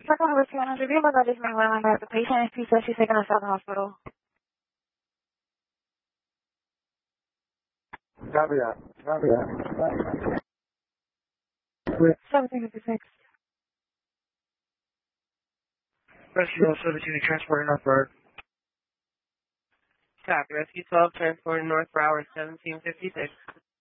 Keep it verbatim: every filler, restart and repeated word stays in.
Second Rescue one hundred, but that is my one member of the patient. She says she's taken us out of the hospital. Copy that. Copy that. seventeen fifty-six. Rescue seventeen transporting North Road. Copy. Rescue twelve transporting North for hour seventeen fifty-six.